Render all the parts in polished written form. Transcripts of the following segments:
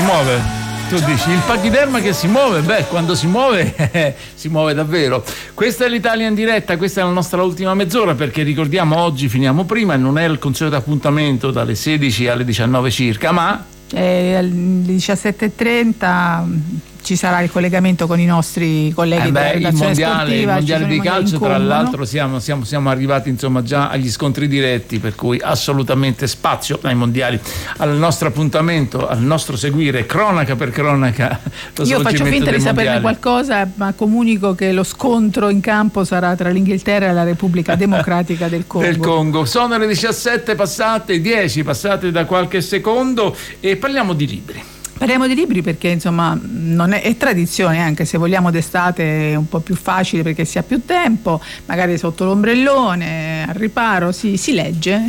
muove. Tu dici il pachiderma che si muove? Beh, quando si muove si muove davvero. Questa è l'Italia in diretta, questa è la nostra ultima mezz'ora, perché ricordiamo oggi finiamo prima e non è il consueto appuntamento dalle 16 alle 19 circa, ma alle 17:30 ci sarà il collegamento con i nostri colleghi della redazione sportiva. Il mondiale di calcio, tra l'altro siamo arrivati insomma già agli scontri diretti, per cui assolutamente spazio ai mondiali. Al nostro appuntamento, al nostro seguire cronaca per cronaca. Io faccio finta di saperne qualcosa, ma comunico che lo scontro in campo sarà tra l'Inghilterra e la Repubblica Democratica del Congo. Sono le 17 passate, 10 passate da qualche secondo, e parliamo di libri. Parliamo di libri perché insomma non è tradizione, anche se vogliamo d'estate è un po' più facile perché si ha più tempo, magari sotto l'ombrellone, al riparo, si legge.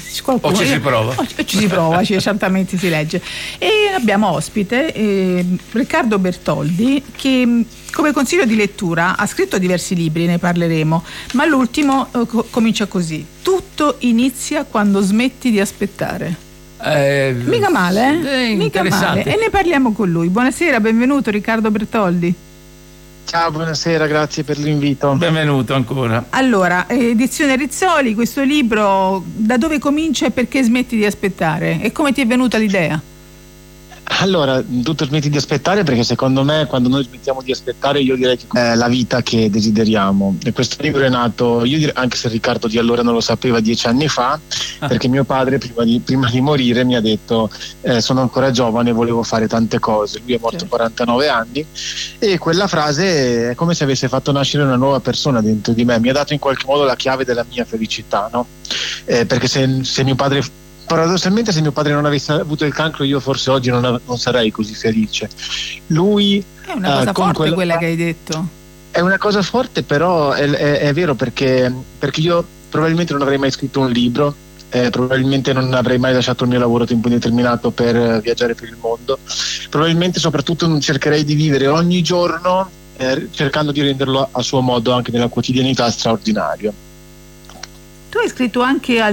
Ci si prova, certamente si legge. E abbiamo ospite Riccardo Bertoldi, che come consiglio di lettura ha scritto diversi libri, ne parleremo, ma l'ultimo comincia così: tutto inizia quando smetti di aspettare. Mica male, mica male. E ne parliamo con lui. Buonasera, benvenuto Riccardo Bertoldi. Ciao, buonasera, grazie per l'invito. Benvenuto ancora. Allora, edizione Rizzoli, questo libro da dove comincia e perché smetti di aspettare? E come ti è venuta l'idea? Allora, tutto smetti di aspettare perché secondo me quando noi smettiamo di aspettare, io direi che è la vita che desideriamo. E questo libro è nato, anche se Riccardo di allora non lo sapeva, 10 anni fa, perché mio padre prima di morire mi ha detto sono ancora giovane, volevo fare tante cose. Lui è morto a 49 anni e quella frase è come se avesse fatto nascere una nuova persona dentro di me, mi ha dato in qualche modo la chiave della mia felicità, no? Perché se mio padre paradossalmente, se mio padre non avesse avuto il cancro, io forse oggi non sarei così felice. Lui è una cosa forte quella che hai detto. È una cosa forte, però è vero, perché io probabilmente non avrei mai scritto un libro, probabilmente non avrei mai lasciato il mio lavoro a tempo indeterminato per viaggiare per il mondo, probabilmente soprattutto non cercherei di vivere ogni giorno cercando di renderlo a suo modo, anche nella quotidianità, straordinario. Tu hai scritto anche